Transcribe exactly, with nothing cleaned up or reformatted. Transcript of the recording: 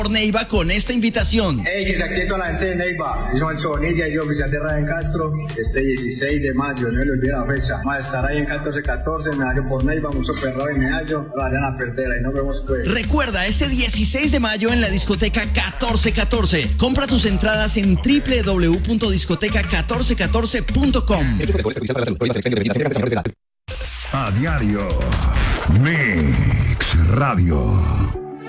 Neiva con esta invitación. Hey, que se aquí toda la gente de Neiva. Yo soy Chonilla y yo oficial de Ryan Castro. Este dieciséis de mayo, no le olvide la fecha. Vamos a estar ahí en catorce catorce, medallo por Neiva, mucho perro y medallo. No vayan a perder, ahí nos vemos pues. Recuerda, este dieciséis de mayo en la discoteca catorce catorce. Compra tus entradas en doble u doble u doble u punto discoteca catorce catorce punto com. A diario, Mix Radio.